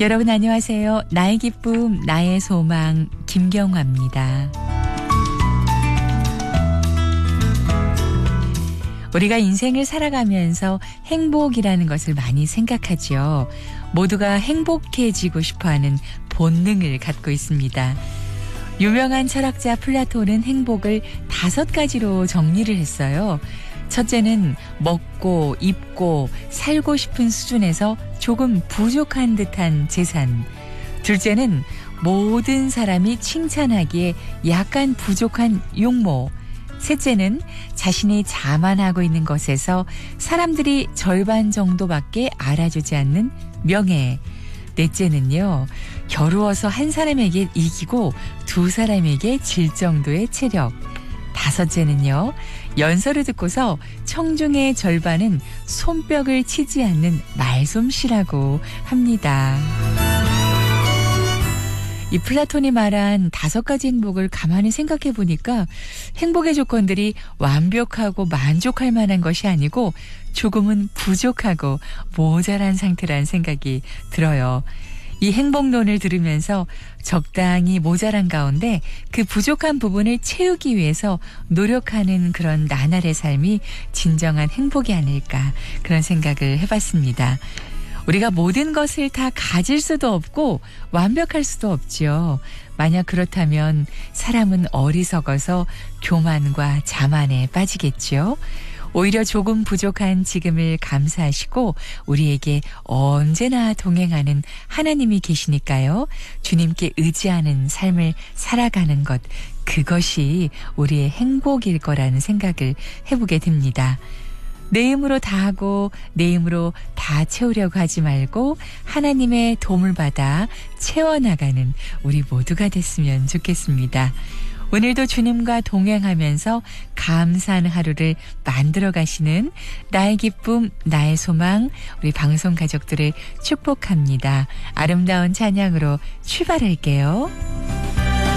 여러분 안녕하세요. 나의 기쁨, 나의 소망 김경화입니다. 우리가 인생을 살아가면서 행복이라는 것을 많이 생각하죠. 모두가 행복해지고 싶어하는 본능을 갖고 있습니다. 유명한 철학자 플라톤은 행복을 5가지로 정리를 했어요. 첫째는 먹고 입고 살고 싶은 수준에서 조금 부족한 듯한 재산. 둘째는 모든 사람이 칭찬하기에 약간 부족한 용모. 셋째는 자신이 자만하고 있는 것에서 사람들이 절반 정도밖에 알아주지 않는 명예. 넷째는요, 겨루어서 한 사람에게 이기고 2사람에게 질 정도의 체력. 5째는요, 연설을 듣고서 청중의 절반은 손뼉을 치지 않는 말솜씨라고 합니다. 이 플라톤이 말한 5가지 행복을 가만히 생각해 보니까 행복의 조건들이 완벽하고 만족할 만한 것이 아니고 조금은 부족하고 모자란 상태라는 생각이 들어요. 이 행복론을 들으면서 적당히 모자란 가운데 그 부족한 부분을 채우기 위해서 노력하는 그런 나날의 삶이 진정한 행복이 아닐까 그런 생각을 해봤습니다. 우리가 모든 것을 다 가질 수도 없고 완벽할 수도 없죠. 만약 그렇다면 사람은 어리석어서 교만과 자만에 빠지겠죠. 오히려 조금 부족한 지금을 감사하시고 우리에게 언제나 동행하는 하나님이 계시니까요. 주님께 의지하는 삶을 살아가는 것, 그것이 우리의 행복일 거라는 생각을 해보게 됩니다. 내 힘으로 다 하고 내 힘으로 다 채우려고 하지 말고 하나님의 도움을 받아 채워나가는 우리 모두가 됐으면 좋겠습니다. 오늘도 주님과 동행하면서 감사하는 하루를 만들어 가시는 나의 기쁨, 나의 소망, 우리 방송 가족들을 축복합니다. 아름다운 찬양으로 출발할게요.